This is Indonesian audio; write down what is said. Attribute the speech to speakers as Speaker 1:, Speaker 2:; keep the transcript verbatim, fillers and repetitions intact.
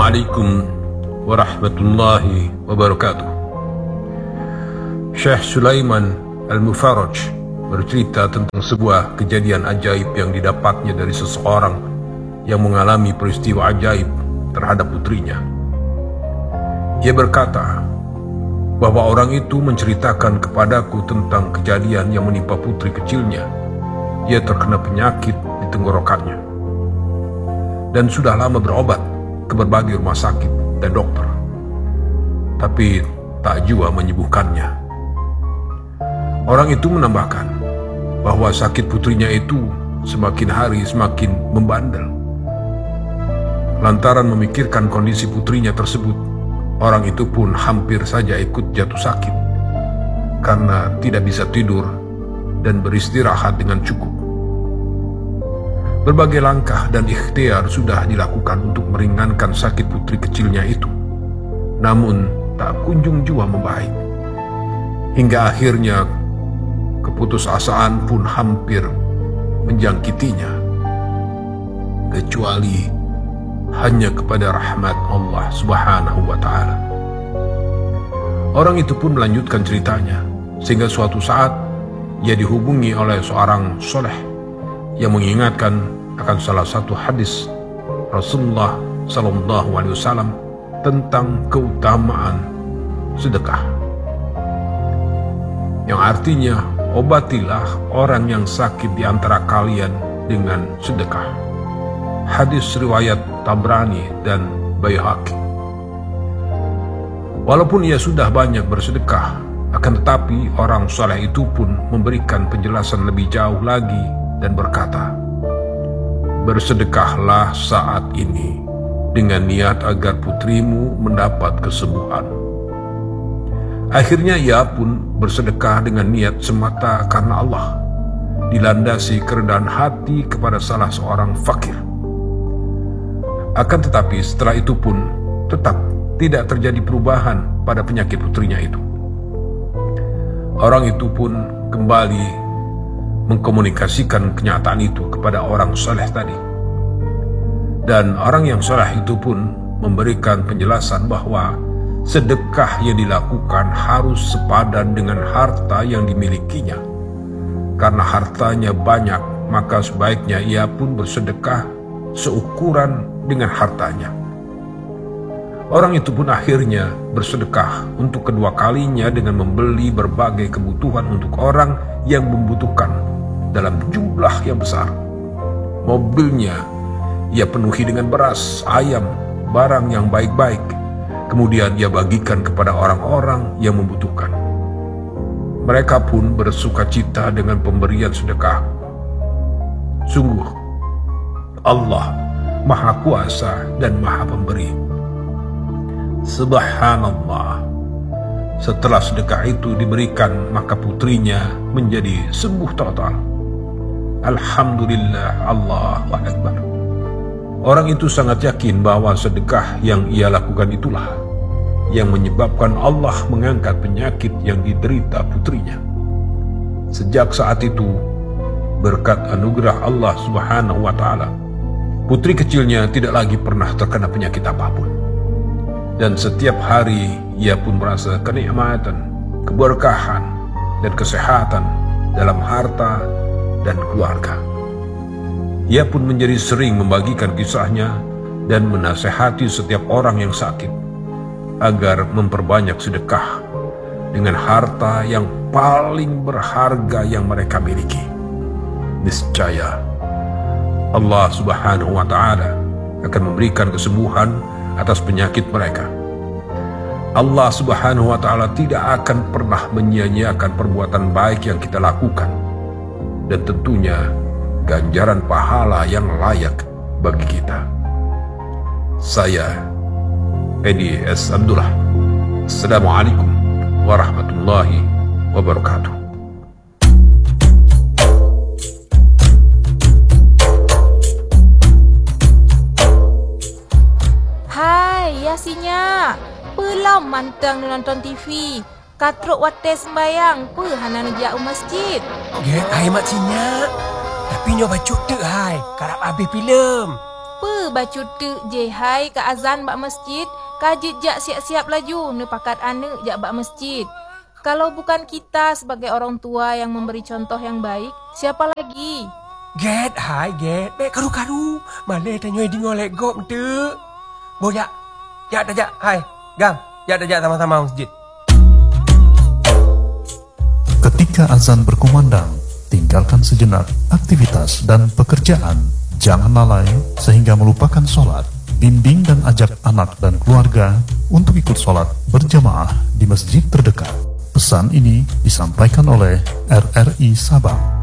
Speaker 1: Assalamualaikum warahmatullahi wabarakatuh. Syekh Sulaiman Al-Mufarraj bercerita tentang sebuah kejadian ajaib yang didapatnya dari seseorang yang mengalami peristiwa ajaib terhadap putrinya. Ia berkata bahwa orang itu menceritakan kepadaku tentang kejadian yang menimpa putri kecilnya. Ia terkena penyakit di tenggorokannya dan sudah lama berobat ke berbagai rumah sakit dan dokter, tapi tak jua menyembuhkannya. Orang itu menambahkan bahwa sakit putrinya itu semakin hari semakin membandel. Lantaran memikirkan kondisi putrinya tersebut, orang itu pun hampir saja ikut jatuh sakit karena tidak bisa tidur dan beristirahat dengan cukup. Berbagai langkah dan ikhtiar sudah dilakukan untuk meringankan sakit putri kecilnya itu, namun tak kunjung jua membaik. Hingga akhirnya keputusasaan pun hampir menjangkitinya, kecuali hanya kepada rahmat Allah Subhanahu wa Ta'ala. Orang itu pun melanjutkan ceritanya, sehingga suatu saat ia dihubungi oleh seorang soleh yang mengingatkan akan salah satu hadis Rasulullah Sallallahu Alaihi Wasallam tentang keutamaan sedekah, yang artinya obatilah orang yang sakit di antara kalian dengan sedekah. Hadis riwayat Tabrani dan Baihaqi. Walaupun ia sudah banyak bersedekah, akan tetapi orang soleh itu pun memberikan penjelasan lebih jauh lagi dan berkata, bersedekahlah saat ini dengan niat agar putrimu mendapat kesembuhan. Akhirnya ia pun bersedekah dengan niat semata karena Allah, dilandasi kerendahan hati kepada salah seorang fakir. Akan tetapi setelah itu pun tetap tidak terjadi perubahan pada penyakit putrinya itu. Orang itu pun kembali mengkomunikasikan kenyataan itu kepada orang soleh tadi. Dan orang yang soleh itu pun memberikan penjelasan bahwa sedekah yang dilakukan harus sepadan dengan harta yang dimilikinya. Karena hartanya banyak, maka sebaiknya ia pun bersedekah seukuran dengan hartanya. Orang itu pun akhirnya bersedekah untuk kedua kalinya dengan membeli berbagai kebutuhan untuk orang yang membutuhkan dalam jumlah yang besar. Mobilnya ia penuhi dengan beras, ayam, barang yang baik-baik. Kemudian ia bagikan kepada orang-orang yang membutuhkan. Mereka pun bersuka cita dengan pemberian sedekah. Sungguh, Allah Maha Kuasa dan Maha Pemberi. Subhanallah. Setelah sedekah itu diberikan, maka putrinya menjadi sembuh total. Alhamdulillah, Allahu Akbar. Orang itu sangat yakin bahwa sedekah yang ia lakukan itulah yang menyebabkan Allah mengangkat penyakit yang diderita putrinya. Sejak saat itu, berkat anugerah Allah Subhanahu wa Ta'ala, putri kecilnya tidak lagi pernah terkena penyakit apapun. Dan setiap hari ia pun merasa kenikmatan, keberkahan, dan kesehatan dalam harta dan keluarga. Ia pun menjadi sering membagikan kisahnya dan menasehati setiap orang yang sakit agar memperbanyak sedekah dengan harta yang paling berharga yang mereka miliki. Niscaya Allah Subhanahu wa Ta'ala akan memberikan kesembuhan atas penyakit mereka. Allah Subhanahu wa Ta'ala tidak akan pernah menyia-nyiakan perbuatan baik yang kita lakukan, dan tentunya ganjaran pahala yang layak bagi kita. Saya Edi S. Abdullah. Assalamualaikum warahmatullahi wabarakatuh.
Speaker 2: Hai, Yasinya. Belum mantang nonton T V. Katruk wate sembayang. Pe hana nejak masjid.
Speaker 3: Ya, hai mak Sinya. Tapi nyo bacuk tu hai. Karap habis filem.
Speaker 2: Pe bacu te je hai ke azan bak masjid, kajit jak siap-siap laju ne pakat anak jak bak masjid. Kalau bukan kita sebagai orang tua yang memberi contoh yang baik, siapa lagi?
Speaker 3: Get hai get, bek karu-karu. Malay tanyoi dingol lek gop te. Bo jak. Jak dah jak. Hai, gam. Jak dah jak sama-sama masjid.
Speaker 4: Ketika azan berkumandang, tinggalkan sejenak aktivitas dan pekerjaan. Jangan lalai sehingga melupakan sholat. Bimbing dan ajak anak dan keluarga untuk ikut sholat berjamaah di masjid terdekat. Pesan ini disampaikan oleh R R I Sabang.